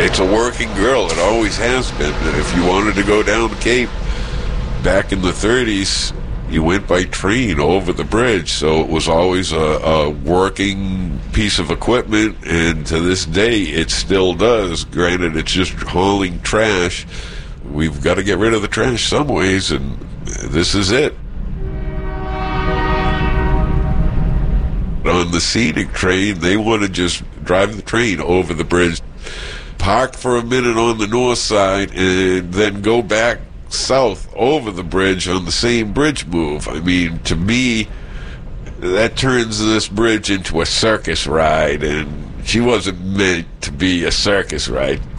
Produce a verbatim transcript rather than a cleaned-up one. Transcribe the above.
It's a working girl. It always has been. If you wanted to go down the Cape back in the thirties, you went by train over the bridge. So it was always a, a working piece of equipment, and to this day it still does. Granted, it's just hauling trash. We've got to get rid of the trash some ways, and this is it. On the scenic train, they want to just drive the train over the bridge, park for a minute on the north side, and then go back south over the bridge on the same bridge move. I mean, to me, that turns this bridge into a circus ride, and she wasn't meant to be a circus ride.